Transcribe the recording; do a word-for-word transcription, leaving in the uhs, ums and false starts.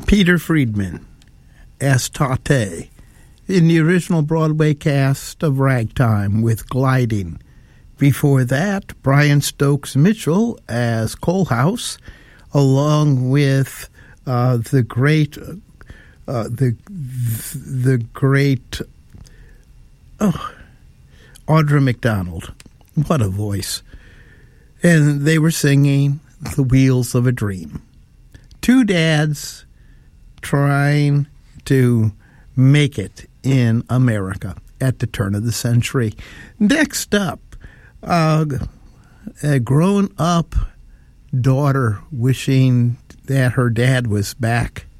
Peter Friedman as Tate in the original Broadway cast of Ragtime with Gliding. Before that, Brian Stokes Mitchell as Coalhouse, along with uh, the great, uh, the the great, oh, Audra McDonald. What a voice! And they were singing "The Wheels of a Dream." Two dads trying to make it in America at the turn of the century. Next up, uh, a grown-up daughter wishing that her dad was back